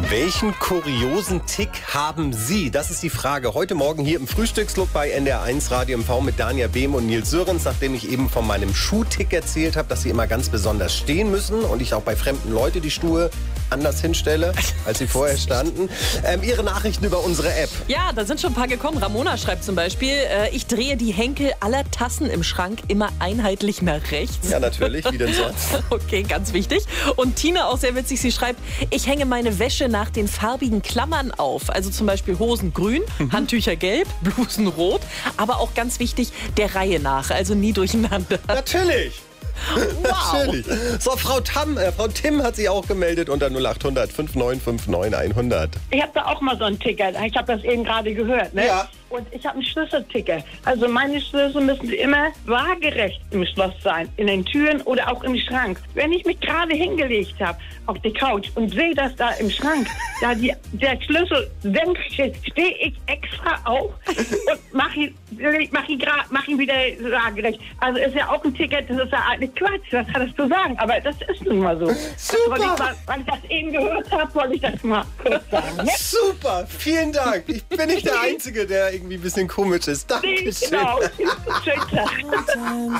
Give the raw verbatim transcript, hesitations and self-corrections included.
Welchen kuriosen Tick haben Sie? Das ist die Frage. Heute Morgen hier im Frühstücksclub bei N D R eins Radio M V mit Dania Behm und Nils Sörens, nachdem ich eben von meinem Schuhtick erzählt habe, dass sie immer ganz besonders stehen müssen und ich auch bei fremden Leuten die Schuhe anders hinstelle, als sie vorher standen. Ähm, Ihre Nachrichten über unsere App. Ja, da sind schon ein paar gekommen. Ramona schreibt zum Beispiel, äh, ich drehe die Henkel aller Tassen im Schrank immer einheitlich nach rechts. Ja, natürlich, wie denn sonst? Okay, ganz wichtig. Und Tina, auch sehr witzig, sie schreibt, ich hänge meine Wäsche nach den farbigen Klammern auf. Also zum Beispiel Hosen grün, mhm. Handtücher gelb, Blusen rot. Aber auch ganz wichtig, der Reihe nach, also nie durcheinander. Natürlich! Wow. Natürlich. So, Frau Tam, äh, Frau Tim hat sich auch gemeldet unter null acht hundert fünf neun fünf neun hundert. Ich habe da auch mal so einen Ticker. Ich habe das eben gerade gehört. Ne? Ja. Und ich habe einen Schlüsselticker. Also meine Schlüssel müssen immer waagerecht im Schloss sein. In den Türen oder auch im Schrank. Wenn ich mich gerade hingelegt habe auf die Couch und sehe das da im Schrank, da die, der Schlüssel senkt, stehe ich extra auf und mache ihn, mach ihn, mach ihn wieder waagerecht. Also ist ja auch ein Ticker, das ist ja eigentlich Quatsch, was hat das zu sagen? Aber das ist nun mal so. Super! Weil ich, weil ich das eben gehört habe, wollte ich das mal kurz sagen. Ne? Super, vielen Dank. Ich bin nicht der Einzige, der irgendwie ein bisschen komisch ist. Dankeschön. Genau. Schönen Tag.